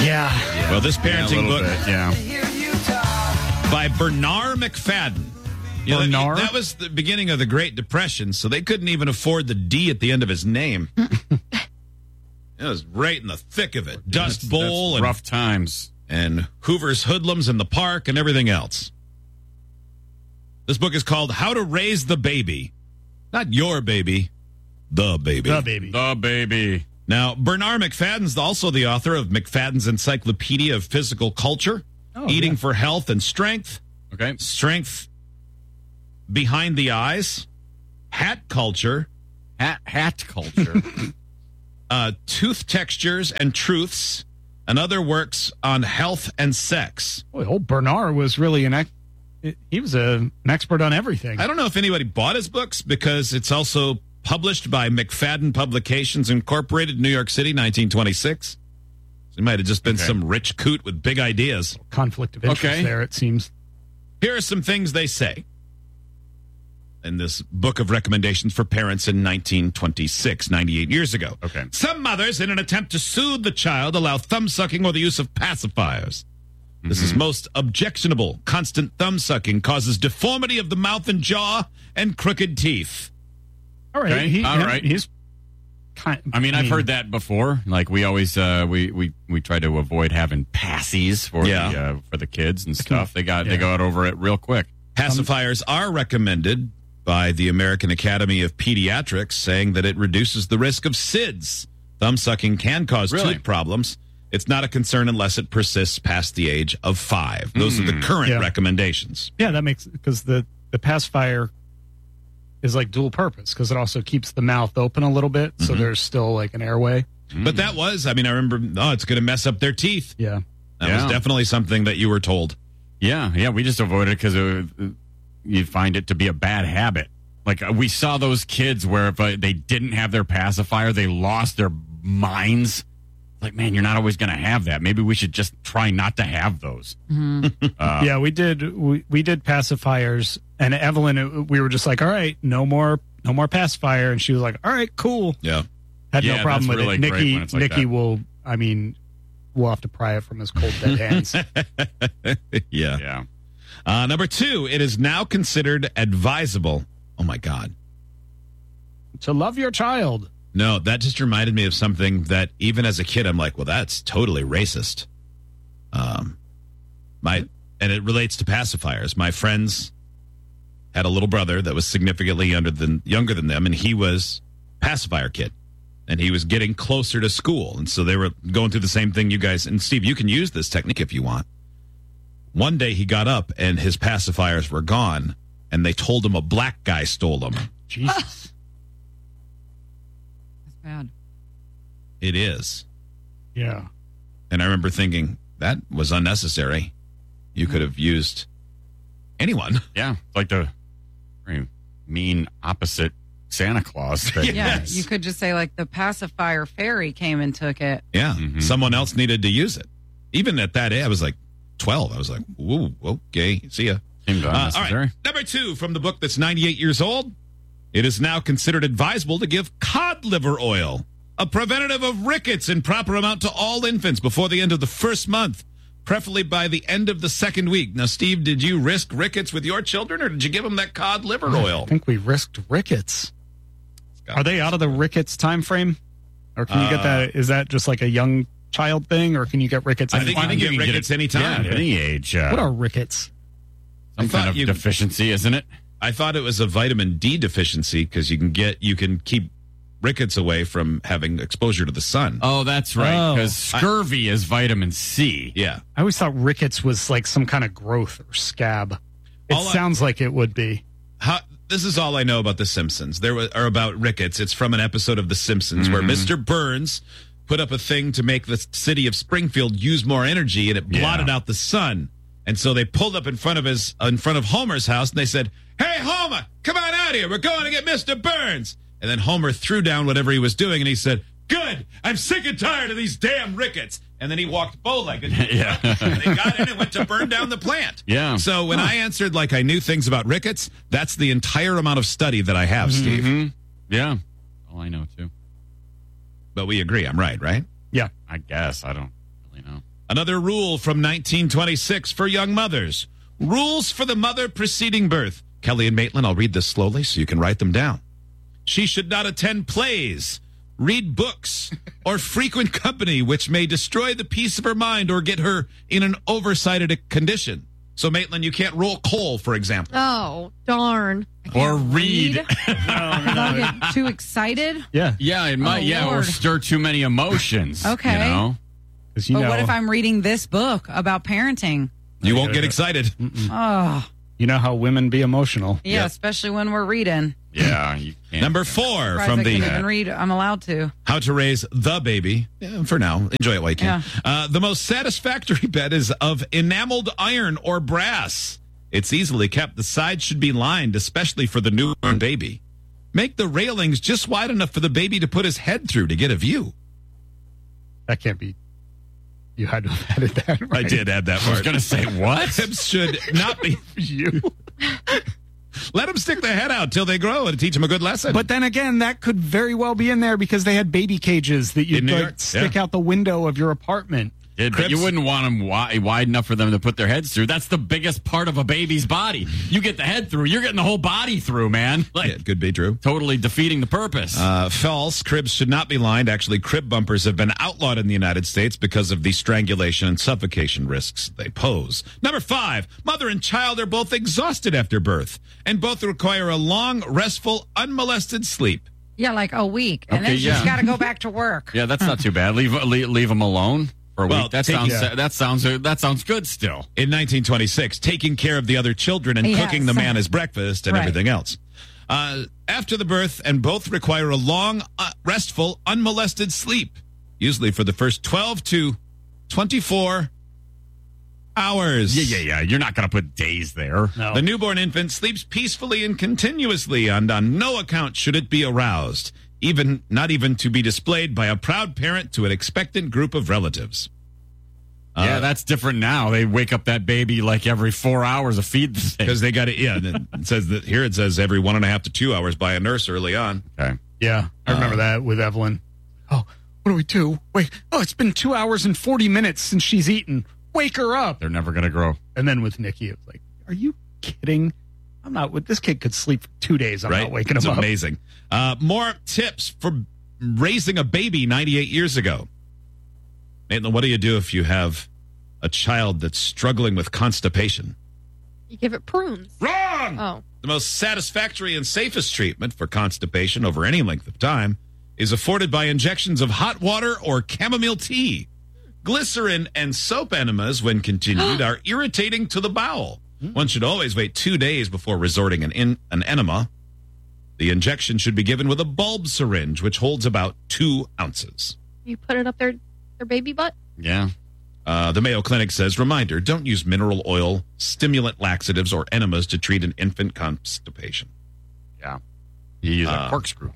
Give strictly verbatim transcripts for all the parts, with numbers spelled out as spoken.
Yeah. yeah. Well, this parenting yeah, book bit, yeah. by Bernard McFadden. You know, Bernard? that, that was the beginning of the Great Depression, so they couldn't even afford the D at the end of his name. It was right in the thick of it. Dust that's, Bowl that's and rough times. And Hoover's Hoodlums in the Park and everything else. This book is called How to Raise the Baby. Not your baby, the baby. The baby. The baby. Now, Bernard McFadden's also the author of McFadden's Encyclopedia of Physical Culture, Oh, Eating yeah. for Health and Strength, Okay. Strength Behind the Eyes, Hat Culture, Hat, hat culture. uh, Tooth Textures and Truths, and other works on health and sex. Boy, old Bernard was really an ex- he was a, an expert on everything. I don't know if anybody bought his books because it's also published by McFadden Publications Incorporated, New York City, nineteen twenty-six. So he might have just been Okay. some rich coot with big ideas. Conflict of interest Okay. there, it seems. Here are some things they say in this book of recommendations for parents in nineteen twenty-six, ninety-eight years ago. Okay. Some mothers, in an attempt to soothe the child, allow thumb sucking or the use of pacifiers. This is most objectionable. Constant thumb sucking causes deformity of the mouth and jaw and crooked teeth. All right. Okay, He, all yeah, right. He's kind I mean, I've heard that before. Like we always, uh, we we we try to avoid having passies for Yeah. the uh, for the kids and stuff. They got yeah. they got over it real quick. Pacifiers are recommended by the American Academy of Pediatrics, saying that it reduces the risk of S I D S. Thumb sucking can cause Really? tooth problems. It's not a concern unless it persists past the age of five. Those are the current Yeah. recommendations. Yeah, that makes because the the pacifier is like dual purpose because it also keeps the mouth open a little bit, so there's still like an airway. But that was, I mean, I remember, oh, it's going to mess up their teeth. Yeah. That Yeah. was definitely something that you were told. Yeah, yeah. We just avoided it because you find it to be a bad habit. Like uh, we saw those kids where if uh, they didn't have their pacifier, they lost their minds. Like, man, you're not always going to have that. Maybe we should just try not to have those. Uh, yeah, we did we, we did pacifiers, and Evelyn, it- we were just like, all right, no more no more pacifier, and she was like, all right, cool. Yeah. Had Yeah, no problem that's with really it. great Nikki when it's like Nikki that. will, I mean, we'll have to pry it from his cold dead hands. Yeah. yeah. Uh, number two, it is now considered advisable. Oh, my God. To love your child. No, that just reminded me of something that even as a kid, I'm like, well, that's totally racist. Um, my and it relates to pacifiers. My friends had a little brother that was significantly younger than younger than them, and he was a pacifier kid, and he was getting closer to school, and so they were going through the same thing. You guys and Steve, you can use this technique if you want. One day he got up and his pacifiers were gone, and they told him a black guy stole them. Jesus. That's bad. It is. Yeah. And I remember thinking, that was unnecessary. You could have used anyone. Yeah. It's like the very mean opposite Santa Claus thing. Yeah, Yes. you could just say like the pacifier fairy came and took it. Yeah. Mhm. Someone else needed to use it. Even at that age, I was like twelve. I was like, ooh, okay, see ya. Seemed Uh, all unnecessary. right. Number two from the book that's ninety-eight years old. It is now considered advisable to give cod liver oil, a preventative of rickets in proper amount to all infants before the end of the first month, preferably by the end of the second week. Now, Steve, did you risk rickets with your children, or did you give them that cod liver I oil? think we risked rickets. Are they out of the rickets time frame? Or can you get that? Is that just like a young child thing, or can you get rickets? I think anytime? you can get rickets anytime. Yeah, at any age. Uh, What are rickets? some I thought kind of you- deficiency, isn't it? I thought it was a vitamin D deficiency because you can get you can keep rickets away from having exposure to the sun. Oh, that's right. Oh. Because scurvy is vitamin C. Yeah. I always thought rickets was like some kind of growth or scab. It All I- sounds like it would be. How, this is all I know about The Simpsons. There was, or about rickets. It's from an episode of The Simpsons where Mister Burns put up a thing to make the city of Springfield use more energy, and it Yeah. blotted out the sun. And so they pulled up in front of his in front of Homer's house, and they said, "Hey, Homer, come on out here. We're going to get Mister Burns." And then Homer threw down whatever he was doing, and he said, "Good. I'm sick and tired of these damn rickets." And then he walked bow-legged. Yeah. And they got in and went to burn down the plant. Yeah. So when I answered like I knew things about rickets, that's the entire amount of study that I have, Steve. Mhm. Yeah. All I know, too. But we agree. I'm right, right? Yeah. I guess. I don't really know. Another rule from nineteen twenty-six for young mothers. Rules for the mother preceding birth. Kelly and Maitland, I'll read this slowly so you can write them down. She should not attend plays, read books, or frequent company which may destroy the peace of her mind or get her in an oversighted condition. So, Maitland, you can't roll coal, for example. Oh, darn. Or read. Read? I'll get too excited. Yeah. Yeah, it might. Oh, yeah, or Lord. stir too many emotions. Okay. You know? 'Cause you But know, what if I'm reading this book about parenting? You won't get excited. Oh, you know how women be emotional. yeah, Yep. especially when we're reading. Yeah. You can't. Number four Surprised from I can the even read. I'm allowed to. How to Raise the Baby. Yeah, for now, enjoy it while you can. Yeah. Uh, the most satisfactory bed is of enameled iron or brass. It's easily kept. The sides should be lined, especially for the newborn baby. Make the railings just wide enough for the baby to put his head through to get a view. That can't be. You had to have added that. I Right? did add that I was part. going to say, what? Hips should not be. You. Let them stick their head out till they grow and teach them a good lesson. But then again, that could very well be in there because they had baby cages that you In New like York, stick yeah. out the window of your apartment. Did, but you Cribs. wouldn't want them wide, wide enough for them to put their heads through. That's the biggest part of a baby's body. You get the head through, you're getting the whole body through, man. Like, yeah, could be true. totally defeating the purpose. Uh, false. Cribs should not be lined. Actually, crib bumpers have been outlawed in the United States because of the strangulation and suffocation risks they pose. Number five. Mother and child are both exhausted after birth and both require a long, restful, unmolested sleep. Yeah, like a week. And Okay, then she's yeah. got to go back to work. yeah, that's not too bad. Leave leave, leave them alone for a Well, week. That take- sounds yeah. that sounds that sounds good still. In nineteen twenty-six, taking care of the other children and Yes. cooking the man his breakfast and Right. everything else. Uh, after the birth, and both require a long, uh, restful, unmolested sleep, usually for the first twelve to twenty-four hours. Yeah, yeah, yeah. You're not going to put days there. No. The newborn infant sleeps peacefully and continuously, and on no account should it be aroused, even not even to be displayed by a proud parent to an expectant group of relatives. yeah, that's different now. They wake up that baby like every four hours to feed the thing. Because they got it. Yeah, and it says that here. It says every one and a half to two hours by a nurse early on. Okay. Yeah, I remember that with Evelyn. Oh, what do we do? Wait, oh, it's been two hours and forty minutes since she's eaten. Wake her up. They're never going to grow. And then with Nikki, it was like, are you kidding? I'm not. With this kid could sleep for two days. I'm right? not waking it's him up. amazing. Uh, more tips for raising a baby ninety-eight years ago. Maitland, what do you do if you have a child that's struggling with constipation? You give it prunes. Wrong! Oh. The most satisfactory and safest treatment for constipation over any length of time is afforded by injections of hot water or chamomile tea. Glycerin and soap enemas, when continued, are irritating to the bowel. One should always wait two days before resorting an, in, an enema. The injection should be given with a bulb syringe, which holds about two ounces. You put it up their, their baby butt? Yeah. Uh, the Mayo Clinic says, reminder, don't use mineral oil, stimulant laxatives, or enemas to treat an infant constipation. Yeah. You use Uh, a corkscrew.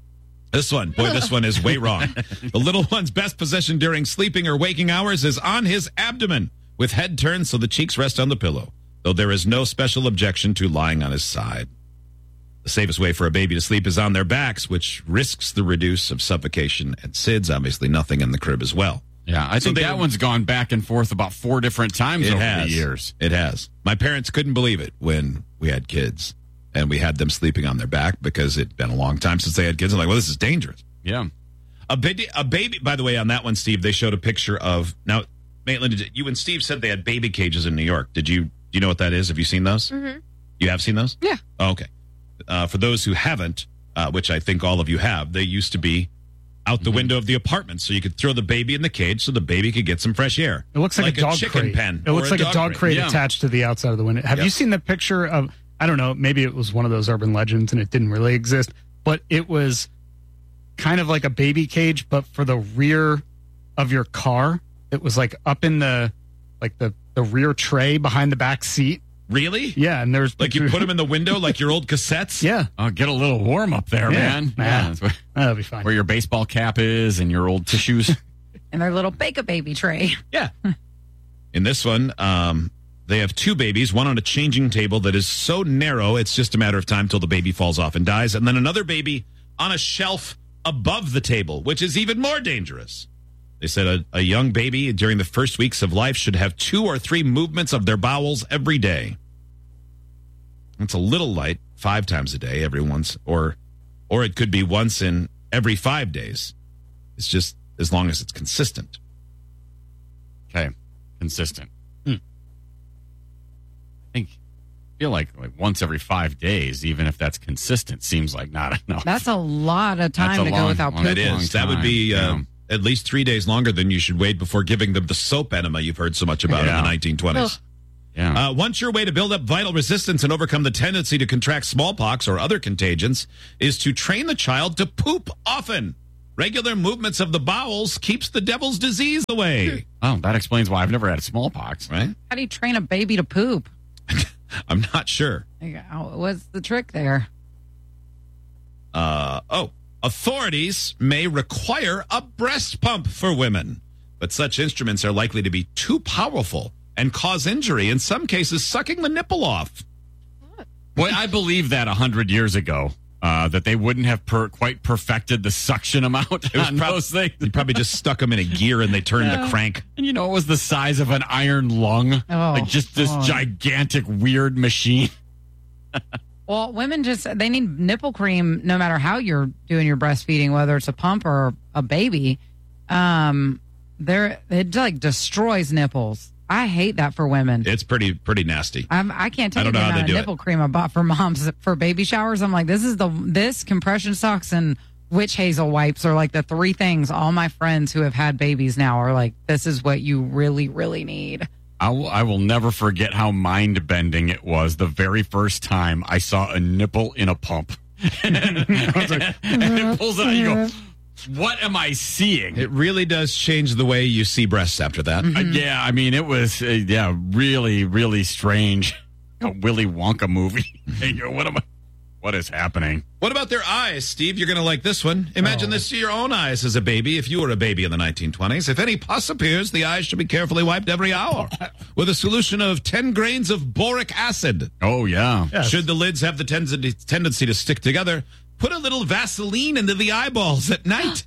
This one, boy, this one is way wrong. The little one's best position during sleeping or waking hours is on his abdomen, with head turned so the cheeks rest on the pillow, though there is no special objection to lying on his side. The safest way for a baby to sleep is on their backs, which risks the reduce of suffocation and S I D S. Obviously, nothing in the crib as well. Yeah, I So think they- that one's gone back and forth about four different times It over has. the years. It has. My parents couldn't believe it when we had kids, and we had them sleeping on their back because it'd been a long time since they had kids. I'm like, well, this is dangerous. Yeah. A baby, a baby. By the way, on that one, Steve, they showed a picture of now. Maitland, did you and Steve said they had baby cages in New York. Did you? Do you know what that is? Have you seen those? Mm-hmm. You have seen those? Yeah. Oh, okay. Uh, for those who haven't, uh, which I think all of you have, they used to be out the window of the apartment, so you could throw the baby in the cage, so the baby could get some fresh air. It looks like, a dog chicken crate. pen. It looks or like a dog crate, crate. Yeah. attached to the outside of the window. Have Yep. you seen the picture of? I don't know. Maybe it was one of those urban legends, and it didn't really exist. But it was kind of like a baby cage, but for the rear of your car. It was like up in the like the the rear tray behind the back seat. Really? Yeah, and there's Like you put them in the window, like your old cassettes. Yeah, Oh, get a little warm up there, Yeah. man. Nah. Yeah, that's where, that'll be fine. where your baseball cap is and your old tissues. And their little bake-a-baby tray. Yeah. In this one, um, they have two babies, one on a changing table that is so narrow, it's just a matter of time till the baby falls off and dies. And then another baby on a shelf above the table, which is even more dangerous. They said a, a young baby during the first weeks of life should have two or three movements of their bowels every day. It's a little light, five times a day, every once, or, or it could be once in every five days. It's just as long as it's consistent. Okay, consistent. Hmm. I think, I feel like like once every five days, even if that's consistent, seems like not enough. That's a lot of time That's a to long- go without long- It pooping. Long is. That would time, be yeah. um, at least three days longer than you should wait before giving them the soap enema you've heard so much about in Yeah. the nineteen twenties. Yeah. Uh, one sure way to build up vital resistance and overcome the tendency to contract smallpox or other contagions is to train the child to poop often. Regular movements of the bowels keeps the devil's disease away. Oh, that explains why I've never had smallpox. Right? How do you train a baby to poop? I'm not sure. Like, how- What's the trick there? Uh, oh, authorities may require a breast pump for women, but such instruments are likely to be too powerful and cause injury, in some cases sucking the nipple off. Well, I believe that a hundred years ago, uh, that they wouldn't have per- quite perfected the suction amount It was on prob- those things. You probably just stuck them in a gear and they turned the crank. And you know, it was the size of an iron lung. Oh, like just this God. gigantic, weird machine. Well, women just, they need nipple cream no matter how you're doing your breastfeeding, whether it's a pump or a baby. Um, they're, it like destroys nipples. I hate that for women. It's pretty pretty nasty. I'm, I can't I take don't the know how amount they of do it. nipple cream I bought for moms for baby showers. I'm like, this is the, this compression socks and witch hazel wipes are like the three things all my friends who have had babies now are like, this is what you really, really need. I will, I will never forget how mind bending it was the very first time I saw a nipple in a pump. and it pulls it out. You go, what am I seeing? It really does change the way you see breasts after that. Uh, yeah, I mean, it was, uh, yeah, really, really strange. A Willy Wonka movie. And you go, what am I, what is happening? What about their eyes, Steve? You're going to like this one. Imagine Oh. this to your own eyes as a baby if you were a baby in the nineteen twenties. If any pus appears, the eyes should be carefully wiped every hour with a solution of ten grains of boric acid. Oh, yeah. Yes. Should the lids have the ten- tendency to stick together, put a little Vaseline into the eyeballs at night.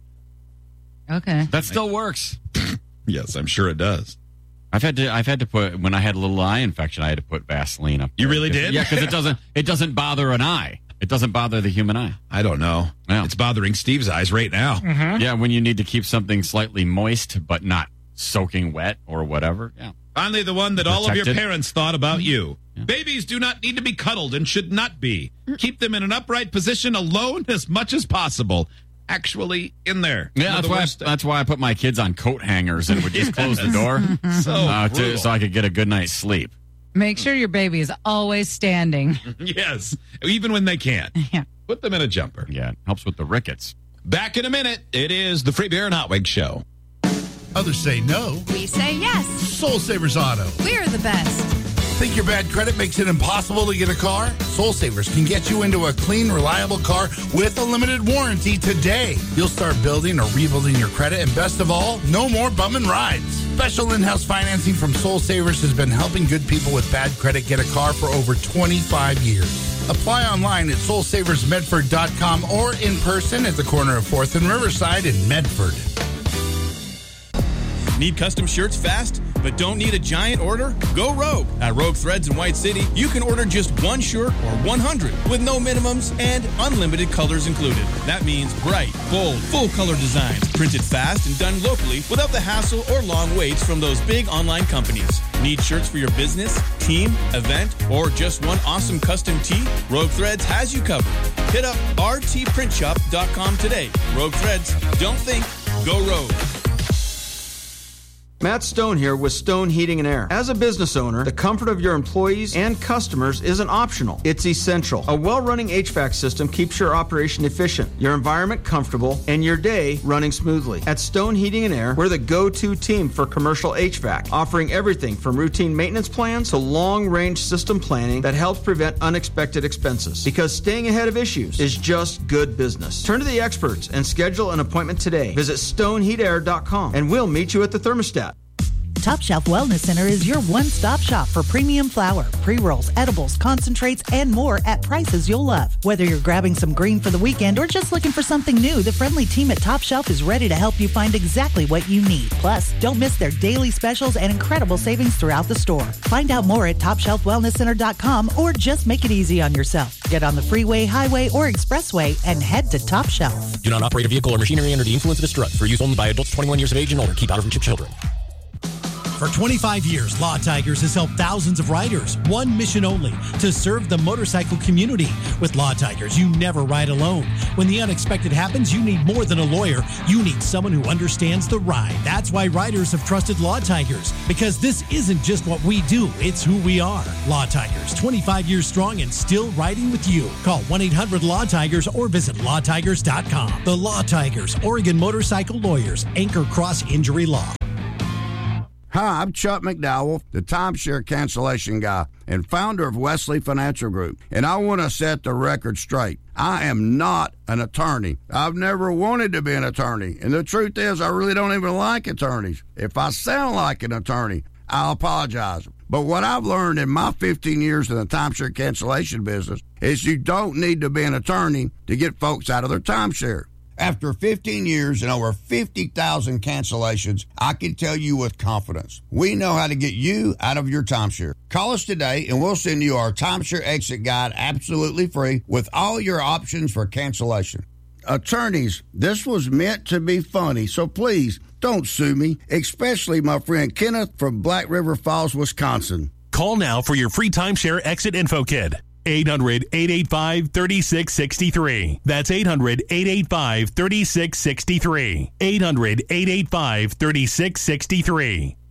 Okay. That still works. Yes, I'm sure it does. I've had to. I've had to put when I had a little eye infection. I had to put Vaseline up. You there. really 'Cause- did? Yeah, because it doesn't. It doesn't bother an eye. It doesn't bother the human eye. I don't know. Yeah. It's bothering Steve's eyes right now. Yeah, when you need to keep something slightly moist but not soaking wet or whatever. Yeah. Finally, the one that all of your Protected. parents thought about you. Babies do not need to be cuddled and should not be. Keep them in an upright position alone as much as possible. Actually, in there. Yeah, In that's other why. I, words, that's why I put my kids on coat hangers and would just close the door so, uh, to, brutal. so I could get a good night's sleep. Make sure your baby is always standing. Yes, even when they can't. Yeah. Put them in a jumper. Yeah, it helps with the rickets. Back in a minute. It is the Free Beer and Hot Wig Show. Others say no. We say yes. Soul Savers Auto. We're the best. Think your bad credit makes it impossible to get a car? Soul Savers can get you into a clean, reliable car with a limited warranty today. You'll start building or rebuilding your credit, and best of all, no more bumming rides. Special in-house financing from Soul Savers has been helping good people with bad credit get a car for over twenty-five years. Apply online at soul savers medford dot com or in person at the corner of fourth and Riverside in Medford. Need custom shirts fast, but don't need a giant order? Go Rogue. At Rogue Threads in White City, you can order just one shirt or one hundred with no minimums and unlimited colors included. That means bright, bold, full color designs, printed fast and done locally without the hassle or long waits from those big online companies. Need shirts for your business, team, event, or just one awesome custom tee? Rogue Threads has you covered. Hit up r t print shop dot com today. Rogue Threads, don't think, go Rogue. Matt Stone here with Stone Heating and Air. As a business owner, the comfort of your employees and customers isn't optional. It's essential. A well-running H V A C system keeps your operation efficient, your environment comfortable, and your day running smoothly. At Stone Heating and Air, we're the go-to team for commercial H V A C, offering everything from routine maintenance plans to long-range system planning that helps prevent unexpected expenses. Because staying ahead of issues is just good business. Turn to the experts and schedule an appointment today. Visit stone heat air dot com and we'll meet you at the thermostat. Top Shelf Wellness Center is your one-stop shop for premium flour, pre-rolls, edibles, concentrates, and more at prices you'll love. Whether you're grabbing some green for the weekend or just looking for something new, the friendly team at Top Shelf is ready to help you find exactly what you need. Plus, don't miss their daily specials and incredible savings throughout the store. Find out more at top shelf wellness center dot com or just make it easy on yourself. Get on the freeway, highway, or expressway and head to Top Shelf. Do not operate a vehicle or machinery under the influence of this drug. For use only by adults twenty-one years of age and older. Keep out of reach of children. For twenty-five years, Law Tigers has helped thousands of riders. One mission only, to serve the motorcycle community. With Law Tigers, you never ride alone. When the unexpected happens, you need more than a lawyer. You need someone who understands the ride. That's why riders have trusted Law Tigers, because this isn't just what we do, it's who we are. Law Tigers, twenty-five years strong and still riding with you. Call one eight hundred law tigers or visit law tigers dot com. The Law Tigers, Oregon Motorcycle Lawyers, Anchor Cross Injury Law. Hi, I'm Chuck McDowell, the timeshare cancellation guy and founder of Wesley Financial Group, and I want to set the record straight. I am not an attorney. I've never wanted to be an attorney, and the truth is I really don't even like attorneys. If I sound like an attorney, I'll apologize. But what I've learned in my fifteen years in the timeshare cancellation business is you don't need to be an attorney to get folks out of their timeshare. After fifteen years and over fifty thousand cancellations, I can tell you with confidence, we know how to get you out of your timeshare. Call us today and we'll send you our timeshare exit guide absolutely free with all your options for cancellation. Attorneys, this was meant to be funny, so please don't sue me, especially my friend Kenneth from Black River Falls, Wisconsin. Call now for your free timeshare exit info kit. eight hundred, eight eight five, three six six three. That's eight hundred, eight eight five, three six six three. eight hundred, eight eight five, three six six three.